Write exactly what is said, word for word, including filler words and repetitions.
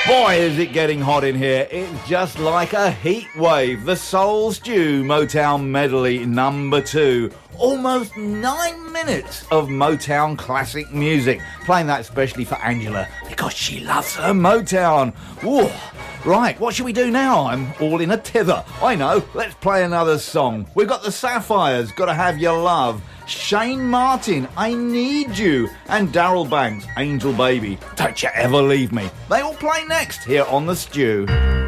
Boy, is it getting hot in here. It's just like a heat wave. The Soul Stew Motown Medley number two. Almost nine minutes of Motown classic music. Playing that especially for Angela because she loves her Motown. Ooh. Right, what should we do now? I'm all in a tither. I know, let's play another song. We've got the Sapphires, Gotta Have Your Love. Shane Martin, I Need You. And Daryl Banks, Angel Baby, Don't You Ever Leave Me. They all play next here on The Stew.